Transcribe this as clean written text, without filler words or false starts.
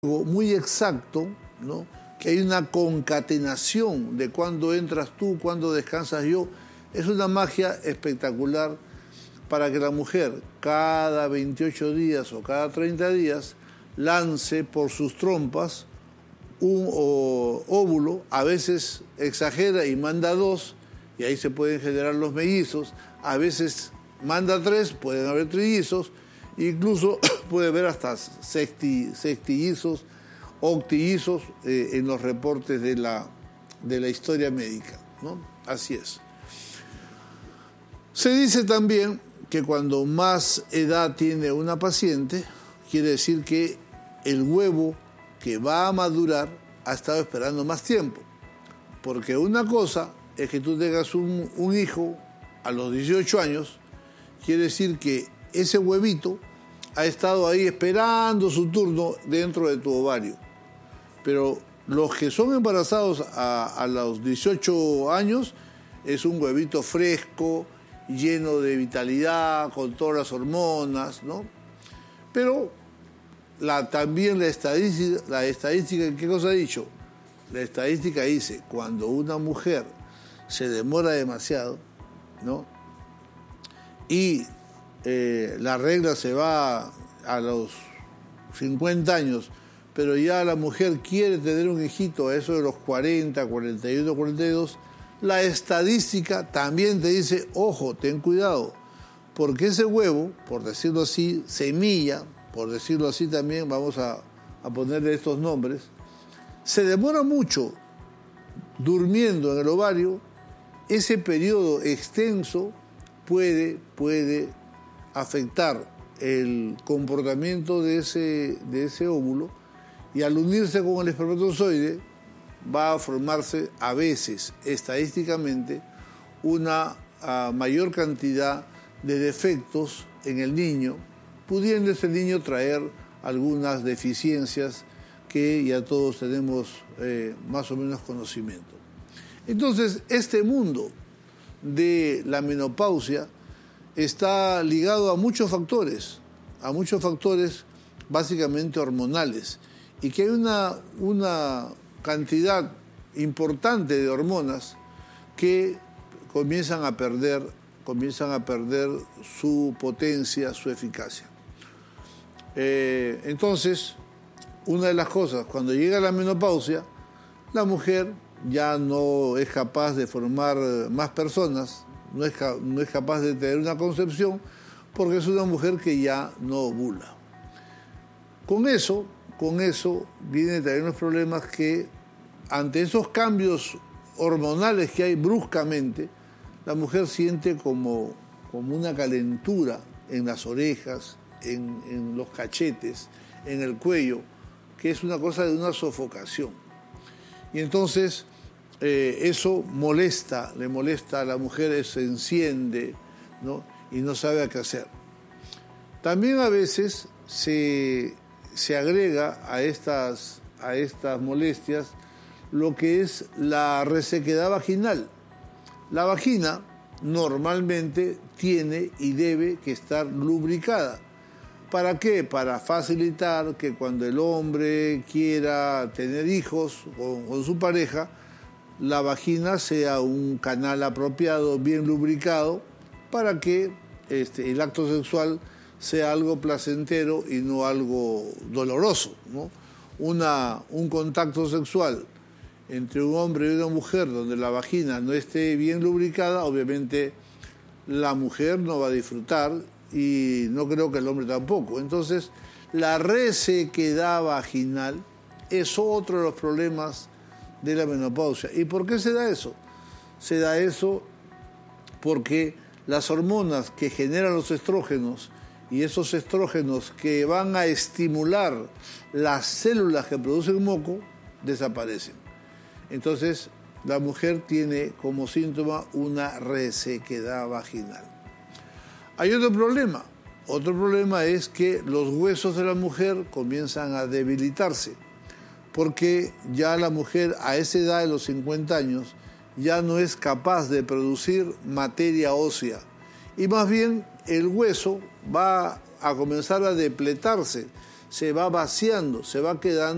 muy exacto, ¿no? Que hay una concatenación de cuándo entras tú, cuándo descansas yo. Es una magia espectacular para que la mujer cada 28 días o cada 30 días lance por sus trompas un óvulo. A veces exagera y manda 2, y ahí se pueden generar los mellizos. A veces manda 3, pueden haber trillizos. Incluso puede haber hasta sextillizos, octillizos en los reportes de la historia médica, ¿no? Así es. Se dice también que cuando más edad tiene una paciente, quiere decir que el huevo que va a madurar ha estado esperando más tiempo. Porque una cosa es que tú tengas un hijo a los 18 años, quiere decir que ese huevito ha estado ahí esperando su turno dentro de tu ovario. Pero los que son embarazados a los 18 años es un huevito fresco, lleno de vitalidad, con todas las hormonas, ¿no? Pero también la estadística, ¿qué cosa ha dicho? La estadística dice, cuando una mujer se demora demasiado, ¿no? Y la regla se va a los 50 años, pero ya la mujer quiere tener un hijito a eso de los 40, 41, 42, la estadística también te dice, ojo, ten cuidado, porque ese huevo, por decirlo así, semilla, por decirlo así también, vamos a ponerle estos nombres, se demora mucho durmiendo en el ovario. Ese periodo extenso puede afectar el comportamiento de ese óvulo, y al unirse con el espermatozoide va a formarse a veces, estadísticamente, una mayor cantidad de defectos en el niño, pudiendo ese niño traer algunas deficiencias que ya todos tenemos más o menos conocimiento. Entonces, este mundo de la menopausia está ligado a muchos factores básicamente hormonales, y que hay una cantidad importante de hormonas que comienzan a perder su potencia, su eficacia. Entonces, una de las cosas, cuando llega la menopausia, la mujer ya no es capaz de formar más personas, no es capaz de tener una concepción, porque es una mujer que ya no ovula. Con eso vienen también los problemas que, ante esos cambios hormonales que hay bruscamente, la mujer siente como una calentura en las orejas, en los cachetes, en el cuello, que es una cosa de una sofocación. Y entonces eso le molesta a la mujer, se enciende, ¿no? Y no sabe qué hacer. También a veces se agrega a estas molestias lo que es la resequedad vaginal. La vagina normalmente tiene y debe que estar lubricada. ¿Para qué? Para facilitar que cuando el hombre quiera tener hijos con su pareja, la vagina sea un canal apropiado, bien lubricado, para que el acto sexual sea algo placentero y no algo doloroso, ¿no? Un contacto sexual entre un hombre y una mujer donde la vagina no esté bien lubricada, obviamente la mujer no va a disfrutar, y no creo que el hombre tampoco. Entonces, la resequedad vaginal es otro de los problemas de la menopausia. ¿Y por qué se da eso? Se da eso porque las hormonas que generan los estrógenos, y esos estrógenos que van a estimular las células que producen moco, desaparecen. Entonces, la mujer tiene como síntoma una resequedad vaginal. Hay otro problema. Otro problema es que los huesos de la mujer comienzan a debilitarse, porque ya la mujer a esa edad de los 50 años ya no es capaz de producir materia ósea, y más bien el hueso va a comenzar a depletarse, se va vaciando, se va quedando